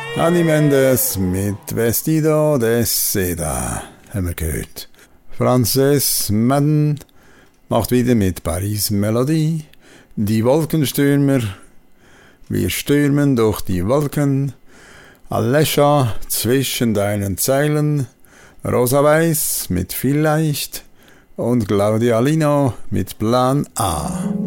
Anny Mendes mit Vestido de Seda haben wir gehört. Frances Madden macht wieder mit Paris Melodie. Die Wolkenstürmer, wir stürmen durch die Wolken. Alessia zwischen deinen Zeilen. Rosa Weiß mit Vielleicht und Claudia Lino mit Plan A.